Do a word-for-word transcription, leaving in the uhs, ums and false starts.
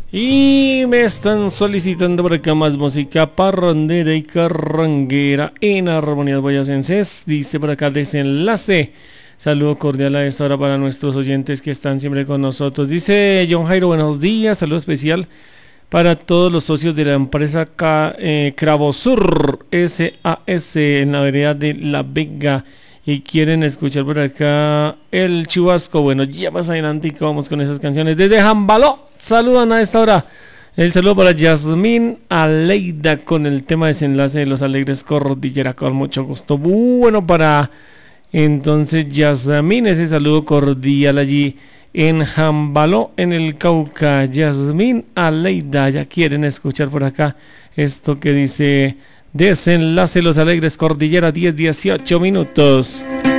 Y me están solicitando por acá más música parrandera y carranguera en armonías boyacenses. Dice por acá desenlace. Saludo cordial a esta hora para nuestros oyentes que están siempre con nosotros. Dice John Jairo, buenos días. Saludo especial para todos los socios de la empresa K, eh, Cravosur S A S en la vereda de La Vega. Y quieren escuchar por acá el chubasco. Bueno, ya más adelante vamos con esas canciones. Desde Jambaló, saludan a esta hora. El saludo para Yasmín Aleida con el tema desenlace de Los Alegres Cordillera, con mucho gusto. Bueno, para entonces Yasmín, ese saludo cordial allí en Jambaló, en el Cauca. Yasmín Aleida, ya quieren escuchar por acá esto que dice... Desenlace Los Alegres Cordillera, diez dieciocho minutos.